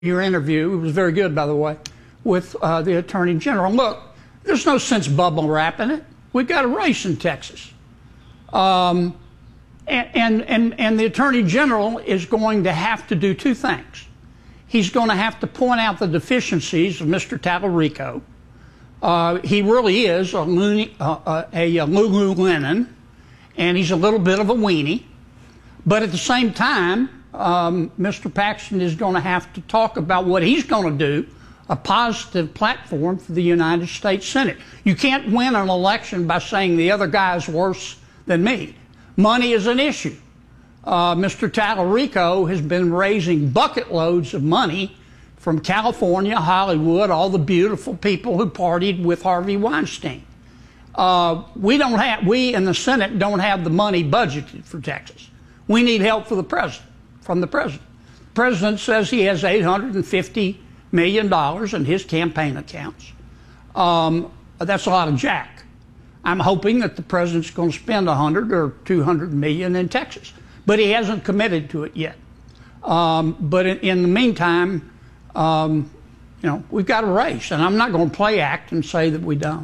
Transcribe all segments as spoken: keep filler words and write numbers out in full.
your interview, it was very good, by the way, with uh, the Attorney General. Look, there's no sense bubble wrapping it. We've got a race in Texas. Um, and, and, and, and the Attorney General is going to have to do two things. He's going to have to point out the deficiencies of Mister Tallarico. Uh, he really is a, loony, uh, a, a Lululemon, and he's a little bit of a weenie. But at the same time, um, Mister Paxton is going to have to talk about what he's going to do, a positive platform for the United States Senate. You can't win an election by saying the other guy is worse than me. Money is an issue. Uh, Mister Tallarico has been raising bucket loads of money from California, Hollywood, all the beautiful people who partied with Harvey Weinstein. Uh, we don't have, we in the Senate don't have the money budgeted for Texas. We need help for the president, from the president. The president says he has eight hundred fifty million dollars in his campaign accounts. Um, that's a lot of jack. I'm hoping that the president's going to spend one hundred or two hundred million in Texas, but he hasn't committed to it yet. Um, but in, in the meantime, um, you know, we've got a race, and I'm not going to play act and say that we don't.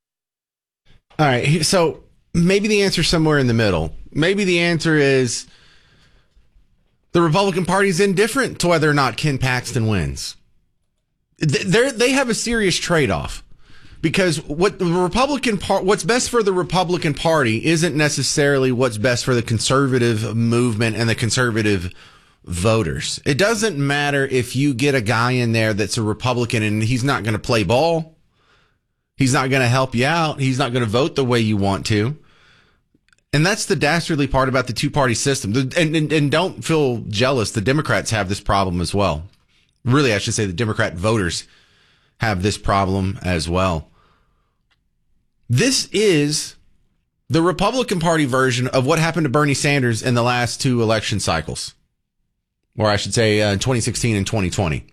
All right, so maybe the answer's somewhere in the middle. Maybe the answer is the Republican Party is indifferent to whether or not Ken Paxton wins. They they have a serious trade-off, because what the Republican part, what's best for the Republican Party isn't necessarily what's best for the conservative movement and the conservative voters. It doesn't matter if you get a guy in there that's a Republican and he's not going to play ball. He's not going to help you out. He's not going to vote the way you want to. And that's the dastardly part about the two-party system. And, and, and don't feel jealous. The Democrats have this problem as well. Really, I should say the Democrat voters have this problem as well. This is the Republican Party version of what happened to Bernie Sanders in the last two election cycles. Or I should say uh, twenty sixteen and twenty twenty.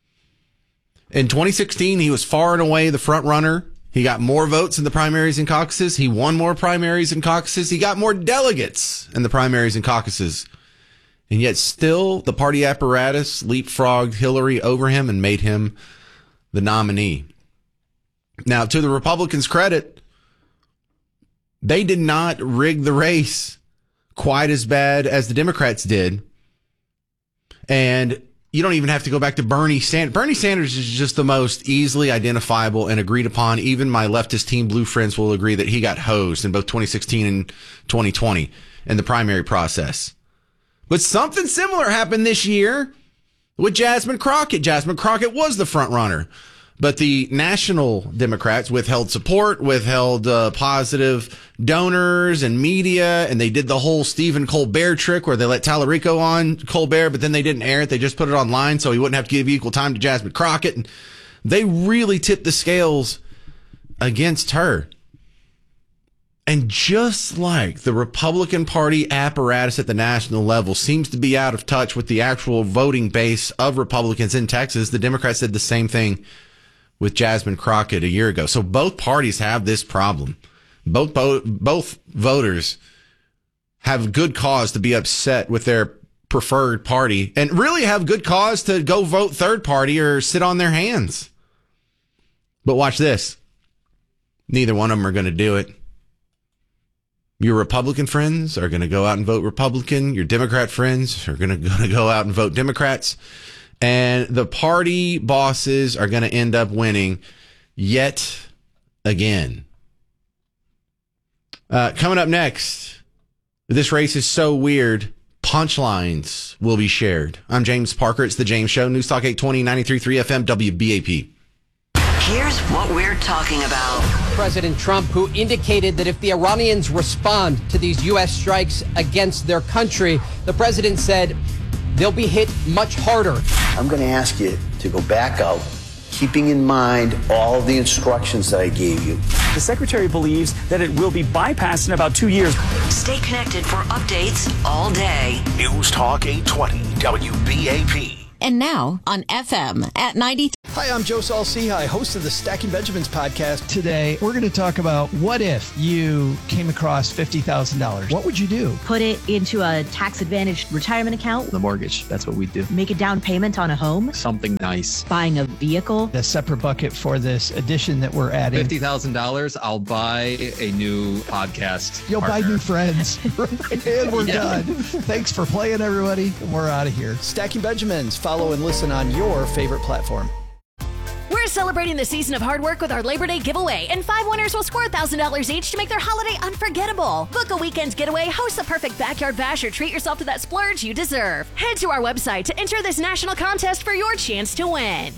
In twenty sixteen, he was far and away the front runner. He got more votes in the primaries and caucuses. He won more primaries and caucuses. He got more delegates in the primaries and caucuses. And yet still, the party apparatus leapfrogged Hillary over him and made him the nominee. Now, to the Republicans' credit, they did not rig the race quite as bad as the Democrats did. And you don't even have to go back to Bernie Sanders. Bernie Sanders is just the most easily identifiable and agreed upon. Even my leftist team blue friends will agree that he got hosed in both twenty sixteen and twenty twenty in the primary process. But something similar happened this year with Jasmine Crockett. Jasmine Crockett was the front runner, but the national Democrats withheld support, withheld uh, positive donors and media, and they did the whole Stephen Colbert trick where they let Tallarico on Colbert, but then they didn't air it. They just put it online so he wouldn't have to give equal time to Jasmine Crockett. And they really tipped the scales against her. And just like the Republican Party apparatus at the national level seems to be out of touch with the actual voting base of Republicans in Texas, the Democrats did the same thing with Jasmine Crockett a year ago. So both parties have this problem. Both both, both voters have good cause to be upset with their preferred party and really have good cause to go vote third party or sit on their hands. But watch this. Neither one of them are going to do it. Your Republican friends are going to go out and vote Republican. Your Democrat friends are going to go out and vote Democrats. And the party bosses are going to end up winning yet again. Uh, coming up next, this race is so weird, punchlines will be shared. I'm James Parker. It's The James Show. News Talk eight twenty, ninety-three point three F M, W B A P. Here's what we're talking about. President Trump, who indicated that if the Iranians respond to these U S strikes against their country, the president said they'll be hit much harder. I'm going to ask you to go back out, keeping in mind all of the instructions that I gave you. The secretary believes that it will be bypassed in about two years. Stay connected for updates all day. News Talk eight twenty, W B A P. And now on F M at ninety-three. Hi, I'm Joe Saul-Sehy, host of the Stacking Benjamins podcast. Today, we're going to talk about what if you came across fifty thousand dollars? What would you do? Put it into a tax-advantaged retirement account. The mortgage, that's what we do. Make a down payment on a home. Something nice. Buying a vehicle. A separate bucket for this addition that we're adding. fifty thousand dollars, I'll buy a new podcast. You'll partner. buy new friends. And we're Yeah. done. Thanks for playing, everybody. We're out of here. Stacking Benjamins. Follow and listen on your favorite platform. We're celebrating the season of hard work with our Labor Day giveaway, and five winners will score one thousand dollars each to make their holiday unforgettable. Book a weekend getaway, host the perfect backyard bash, or treat yourself to that splurge you deserve. Head to our website to enter this national contest for your chance to win.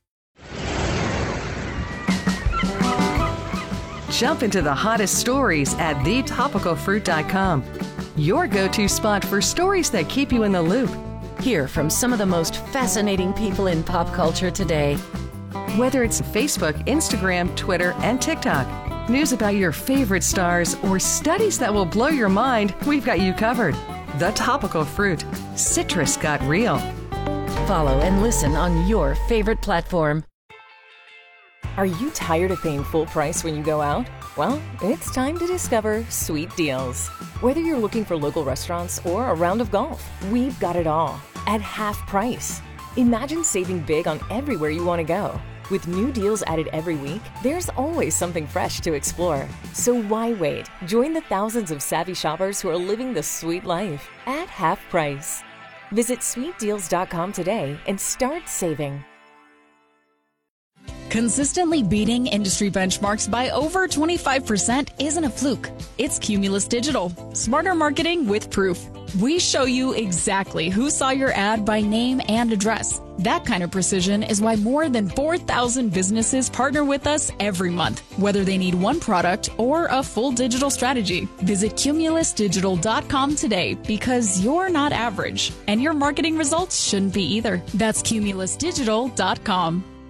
Jump into the hottest stories at the topical fruit dot com. Your go-to spot for stories that keep you in the loop. Hear from some of the most fascinating people in pop culture today. Whether it's Facebook, Instagram, Twitter, and TikTok, news about your favorite stars, or studies that will blow your mind, we've got you covered. The Topical Fruit. Citrus got real. Follow and listen on your favorite platform. Are you tired of paying full price when you go out? Well, it's time to discover Sweet Deals. Whether you're looking for local restaurants or a round of golf, we've got it all at half price. Imagine saving big on everywhere you want to go. With new deals added every week, there's always something fresh to explore. So why wait? Join the thousands of savvy shoppers who are living the sweet life at half price. Visit sweet deals dot com today and start saving. Consistently beating industry benchmarks by over twenty-five percent isn't a fluke. It's Cumulus Digital. Smarter marketing with proof. We show you exactly who saw your ad by name and address. That kind of precision is why more than four thousand businesses partner with us every month, whether they need one product or a full digital strategy. Visit cumulus digital dot com today, because you're not average, and your marketing results shouldn't be either. That's cumulus digital dot com.